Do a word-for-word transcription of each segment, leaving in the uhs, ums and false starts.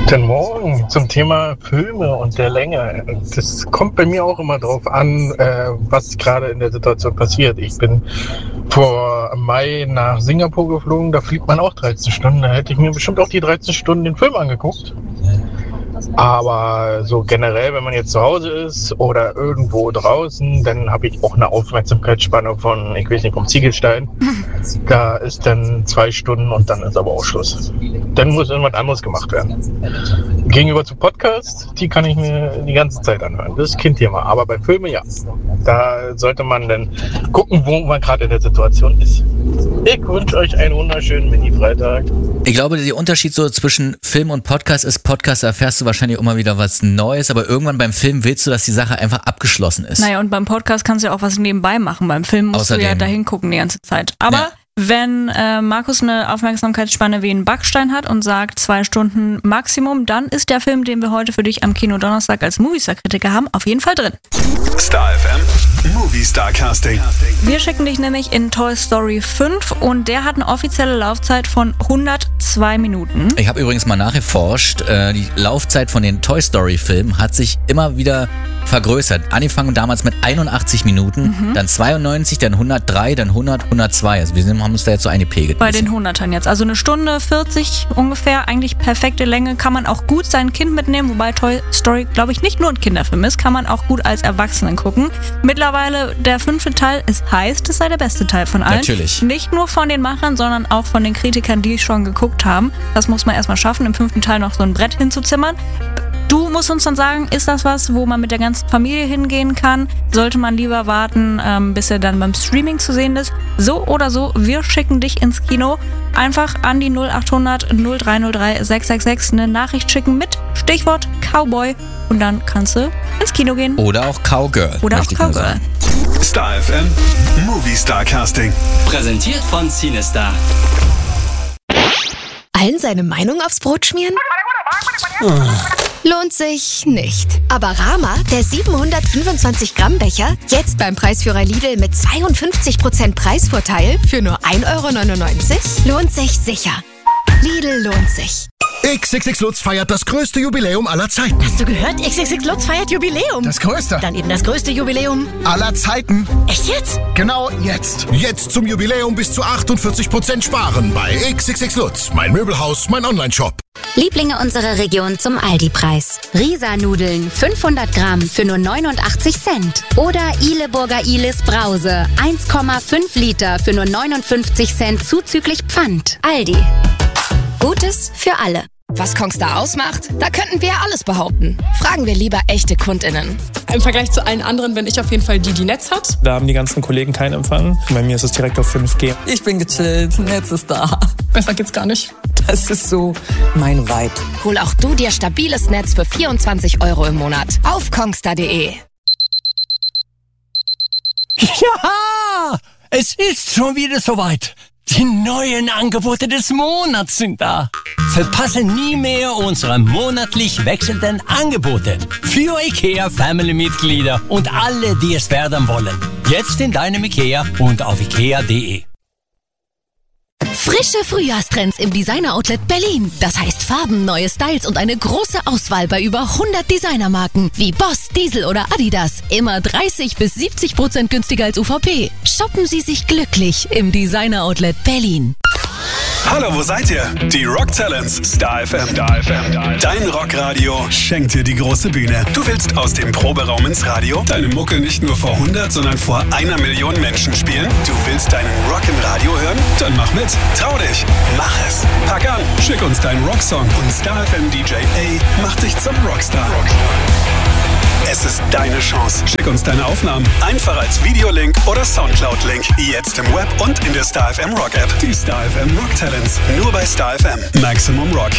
Guten Morgen zum Thema Filme und der Länge. Das kommt bei mir auch immer drauf an, äh, was gerade in der Situation passiert. Ich bin vor Mai nach Singapur geflogen, da fliegt man auch dreizehn Stunden. Da hätte ich mir bestimmt auch die dreizehn Stunden den Film angeguckt. Aber so generell, wenn man jetzt zu Hause ist oder irgendwo draußen, dann habe ich auch eine Aufmerksamkeitsspanne von, ich weiß nicht, vom Ziegelstein. Da ist dann zwei Stunden und dann ist aber auch Schluss. Dann muss irgendwas anderes gemacht werden. Gegenüber zu Podcasts, die kann ich mir die ganze Zeit anhören. Das ist Kindthema. Aber bei Filmen, ja. Da sollte man dann gucken, wo man gerade in der Situation ist. Ich wünsche euch einen wunderschönen Mini-Freitag. Ich glaube, der Unterschied so zwischen Film und Podcast ist, Podcast erfährst du wahrscheinlich immer wieder was Neues, aber irgendwann beim Film willst du, dass die Sache einfach abgeschlossen ist. Naja, und beim Podcast kannst du ja auch was nebenbei machen. Beim Film musst Außerdem. du ja da hingucken die ganze Zeit. Aber ja. Wenn äh, Markus eine Aufmerksamkeitsspanne wie ein Backstein hat und sagt zwei Stunden Maximum, dann ist der Film, den wir heute für dich am Kino Donnerstag als Movistar-Kritiker haben, auf jeden Fall drin. Star F M Movistar Casting. Wir schicken dich nämlich in Toy Story fünf und der hat eine offizielle Laufzeit von hundertzwei Minuten. Ich habe übrigens mal nachgeforscht, äh, die Laufzeit von den Toy Story Filmen hat sich immer wieder vergrößert. Angefangen damals mit einundachtzig Minuten, mhm. dann zweiundneunzig, dann hundertdrei, dann hundert, hundertzwei. Also wir sind, haben uns da jetzt so eingepegelt. Bei den Hundertern jetzt. Also eine Stunde vierzig ungefähr, eigentlich perfekte Länge. Kann man auch gut sein Kind mitnehmen, wobei Toy Story, glaube ich, nicht nur ein Kinderfilm ist. Kann man auch gut als Erwachsenen gucken. Mittlerweile der fünfte Teil, es heißt, es sei der beste Teil von allen. Natürlich. Nicht nur von den Machern, sondern auch von den Kritikern, die schon geguckt haben. Das muss man erstmal schaffen, im fünften Teil noch so ein Brett hinzuzimmern. Du musst uns dann sagen, ist das was, wo man mit der ganzen Familie hingehen kann? Sollte man lieber warten, ähm, bis er dann beim Streaming zu sehen ist? So oder so, wir schicken dich ins Kino. Einfach an die null achthundert null drei null drei sechs sechs sechs eine Nachricht schicken mit Stichwort Cowboy und dann kannst du ins Kino gehen. Oder auch Cowgirl. Oder auch Cowgirl. Star F M Movistar Casting. Präsentiert von Cinestar. Allen seine Meinung aufs Brot schmieren? Lohnt sich nicht. Aber Rama, der siebenhundertfünfundzwanzig Gramm Becher, jetzt beim Preisführer Lidl mit zweiundfünfzig Prozent Preisvorteil für nur ein Euro neunundneunzig, lohnt sich sicher. Lidl lohnt sich. X X X Lutz feiert das größte Jubiläum aller Zeiten. Hast du gehört? X X X Lutz feiert Jubiläum. Das größte. Dann eben das größte Jubiläum aller Zeiten. Echt jetzt? Genau jetzt. Jetzt zum Jubiläum bis zu achtundvierzig Prozent sparen bei X X X Lutz. Mein Möbelhaus, mein Online-Shop. Lieblinge unserer Region zum Aldi-Preis. Risa-Nudeln fünfhundert Gramm für nur neunundachtzig Cent. Oder Ihleburger Ihles Brause eins Komma fünf Liter für nur neunundfünfzig Cent zuzüglich Pfand. Aldi. Gutes für alle. Was Kongstar ausmacht? Da könnten wir alles behaupten. Fragen wir lieber echte KundInnen. Im Vergleich zu allen anderen bin ich auf jeden Fall die, die Netz hat. Da haben die ganzen Kollegen keinen Empfang. Bei mir ist es direkt auf fünf G. Ich bin gechillt, Netz ist da. Besser geht's gar nicht. Das ist so mein Vibe. Hol auch du dir stabiles Netz für vierundzwanzig Euro im Monat auf kongstar punkt de. Ja, es ist schon wieder soweit. Die neuen Angebote des Monats sind da. Verpasse nie mehr unsere monatlich wechselnden Angebote für IKEA Family-Mitglieder und alle, die es werden wollen. Jetzt in deinem IKEA und auf ikea punkt de. Frische Frühjahrstrends im Designer-Outlet Berlin. Das heißt Farben, neue Styles und eine große Auswahl bei über hundert Designermarken wie Boss, Diesel oder Adidas. Immer dreißig bis siebzig Prozent günstiger als U V P. Shoppen Sie sich glücklich im Designer-Outlet Berlin. Hallo, wo seid ihr? Die Rock Talents, Star F M. Star F M. Dein Rockradio schenkt dir die große Bühne. Du willst aus dem Proberaum ins Radio, deine Mucke nicht nur vor hundert, sondern vor einer Million Menschen spielen? Du willst deinen Rock im Radio hören? Dann mach mit. Trau dich. Mach es. Pack an. Schick uns deinen Rocksong und Star F M D J A macht dich zum Rockstar. Es ist deine Chance. Schick uns deine Aufnahmen. Einfach als Videolink oder Soundcloud-Link. Jetzt im Web und in der Star F M Rock App. Die Star F M Rock Talents. Nur bei Star F M. Maximum Rock.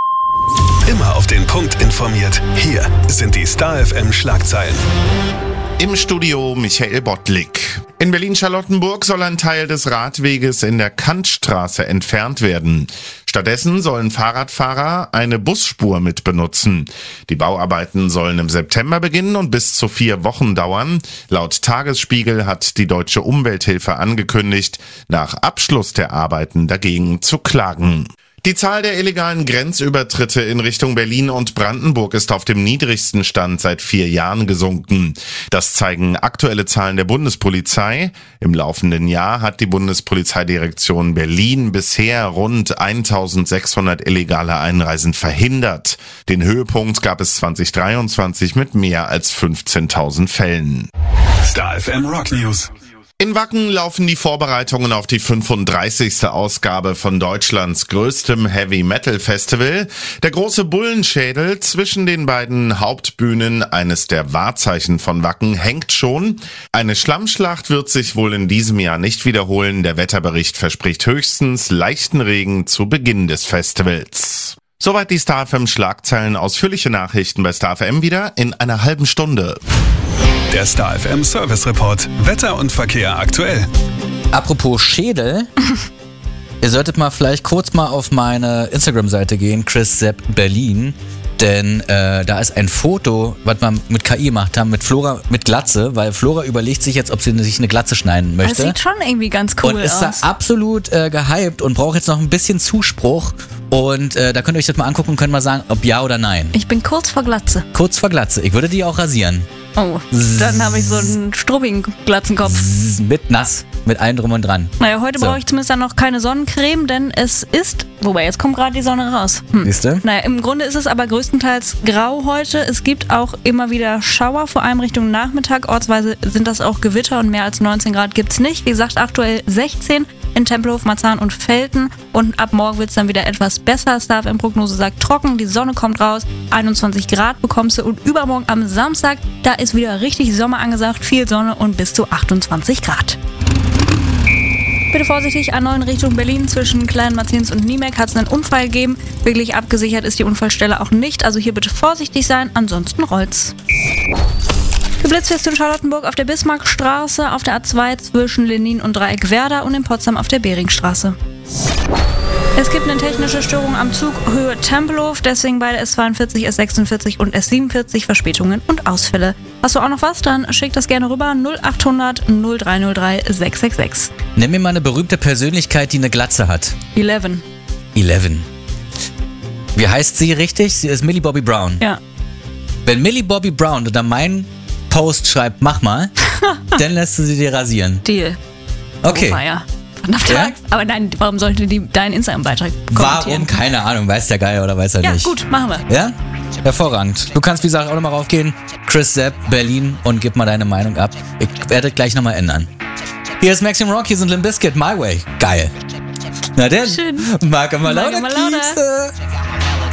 Immer auf den Punkt informiert. Hier sind die Star F M Schlagzeilen. Im Studio Michael Bottlik. In Berlin-Charlottenburg soll ein Teil des Radweges in der Kantstraße entfernt werden. Stattdessen sollen Fahrradfahrer eine Busspur mit benutzen. Die Bauarbeiten sollen im September beginnen und bis zu vier Wochen dauern. Laut Tagesspiegel hat die Deutsche Umwelthilfe angekündigt, nach Abschluss der Arbeiten dagegen zu klagen. Die Zahl der illegalen Grenzübertritte in Richtung Berlin und Brandenburg ist auf dem niedrigsten Stand seit vier Jahren gesunken. Das zeigen aktuelle Zahlen der Bundespolizei. Im laufenden Jahr hat die Bundespolizeidirektion Berlin bisher rund eintausendsechshundert illegale Einreisen verhindert. Den Höhepunkt gab es zwanzig dreiundzwanzig mit mehr als fünfzehntausend Fällen. Star F M Rock News. In Wacken laufen die Vorbereitungen auf die fünfunddreißigste Ausgabe von Deutschlands größtem Heavy-Metal-Festival. Der große Bullenschädel zwischen den beiden Hauptbühnen, eines der Wahrzeichen von Wacken, hängt schon. Eine Schlammschlacht wird sich wohl in diesem Jahr nicht wiederholen. Der Wetterbericht verspricht höchstens leichten Regen zu Beginn des Festivals. Soweit die Star F M Schlagzeilen. Ausführliche Nachrichten bei Star F M wieder in einer halben Stunde. Der Star F M Service Report. Wetter und Verkehr aktuell. Apropos Schädel. Ihr solltet mal vielleicht kurz mal auf meine Instagram-Seite gehen, Chris Sepp Berlin. Denn äh, da ist ein Foto, was wir mit K I gemacht haben, mit Flora mit Glatze, weil Flora überlegt sich jetzt, ob sie sich eine Glatze schneiden möchte. Das sieht schon irgendwie ganz cool aus. Und ist da absolut äh, gehypt und braucht jetzt noch ein bisschen Zuspruch. Und äh, da könnt ihr euch das mal angucken und könnt mal sagen, ob ja oder nein. Ich bin kurz vor Glatze. Kurz vor Glatze. Ich würde die auch rasieren. Oh, dann habe ich so einen strubbigen Glatzenkopf. Mit nass, mit allem drum und dran. Naja, heute so. brauche ich zumindest dann noch keine Sonnencreme, denn es ist, wobei jetzt kommt gerade die Sonne raus. Hm. Siehst du? Naja, im Grunde ist es aber größtenteils grau heute. Es gibt auch immer wieder Schauer, vor allem Richtung Nachmittag. Ortsweise sind das auch Gewitter und mehr als neunzehn Grad gibt es nicht. Wie gesagt, aktuell sechzehn in Tempelhof, Marzahn und Velten. Und ab morgen wird es dann wieder etwas besser. Star F M Prognose sagt trocken, die Sonne kommt raus, einundzwanzig Grad bekommst du. Und übermorgen am Samstag, da ist wieder richtig Sommer angesagt, viel Sonne und bis zu achtundzwanzig Grad. Bitte vorsichtig, A neun Richtung Berlin zwischen Kleinmarzins und Niemek hat es einen Unfall gegeben. Wirklich abgesichert ist die Unfallstelle auch nicht, also hier bitte vorsichtig sein, ansonsten rollt's. Geblitzt wirst du in Charlottenburg auf der Bismarckstraße, auf der A zwei zwischen Lenin und Dreieck Werder und in Potsdam auf der Beringstraße. Es gibt eine technische Störung am Zug Höhe Tempelhof, deswegen bei der S zweiundvierzig, S sechsundvierzig und S siebenundvierzig Verspätungen und Ausfälle. Hast du auch noch was? Dann schick das gerne rüber null achthundert null drei null drei sechs sechs sechs. Nimm mir mal eine berühmte Persönlichkeit, die eine Glatze hat. Eleven. Eleven. Wie heißt sie richtig? Sie ist Millie Bobby Brown. Ja. Wenn Millie Bobby Brown unter meinen Post schreibt, mach mal, dann lässt du sie dir rasieren. Deal. Okay. Oh, ja. Ja? Aber nein, warum sollte die deinen Instagram-Beitrag kommentieren? Warum? Keine Ahnung. Weiß der Geil oder weiß er ja, nicht? Ja, gut, machen wir. Ja? Hervorragend. Du kannst, wie gesagt, auch nochmal raufgehen. Chris Sepp, Berlin und gib mal deine Meinung ab. Ich werde gleich nochmal ändern. Hier ist Maxim Rock, hier sind Limp Bizkit, My Way. Geil. Na denn, Schön. Marke mal lauter. Marke mal lauter.